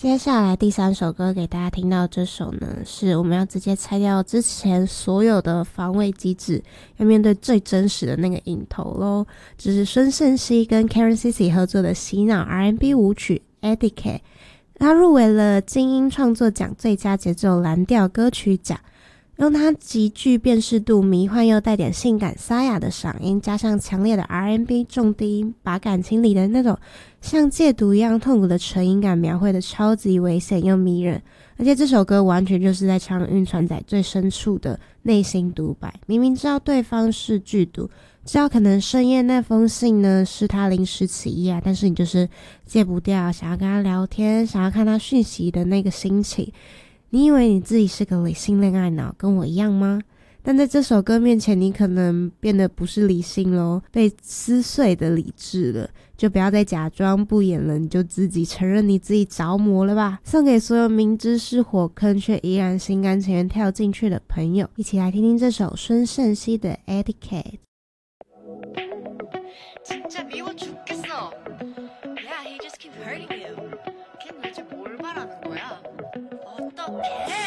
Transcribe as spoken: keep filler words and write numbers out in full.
接下来第三首歌给大家听到这首呢，是我们要直接拆掉之前所有的防卫机制，要面对最真实的那个影头咯。这是孙盛熙跟 Karen Cici 合作的洗脑 R and B 舞曲 Etiquette， 他入围了金音创作奖最佳节奏蓝调歌曲奖，用他极具辨识度、迷幻又带点性感沙哑的嗓音，加上强烈的 R and B 重低音，把感情里的那种像戒毒一样痛苦的纯音感描绘的超级危险又迷人。而且这首歌完全就是在唱晕船仔最深处的内心独白，明明知道对方是剧毒，知道可能深夜那封信呢是他临时起意啊，但是你就是戒不掉想要跟他聊天，想要看他讯息的那个心情。你以为你自己是个理性恋爱脑，跟我一样吗？但在这首歌面前，你可能变得不是理性咯，被撕碎的理智了。就不要再假装不演了，你就自己承认你自己着魔了吧。送给所有明知是火坑却依然心甘情愿跳进去的朋友，一起来听听这首孙盛熙的 Etiquette。 진짜 미워 죽겠어. Yeah, he just keep hurting you. 걔 도대체 뭘 바라는 거야? 어떡해?